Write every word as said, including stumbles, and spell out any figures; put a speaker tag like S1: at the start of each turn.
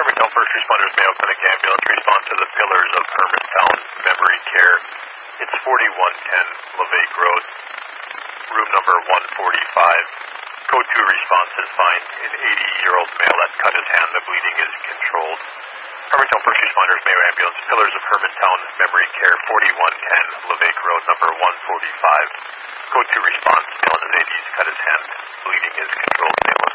S1: Hermantown First Responders Mayo Clinic Ambulance, respond to the Pillars of Hermantown Memory Care. It's forty-one ten Levake Road, room number one forty-five. Code two response is fine. An eighty-year-old male that cut his hand. The bleeding is controlled. Hermantown First Responders Mayo Ambulance, Pillars of Hermantown Memory Care, forty-one ten Levake Road, number one forty-five. Code two response, male in his eighties, cut his hand. Bleeding is controlled.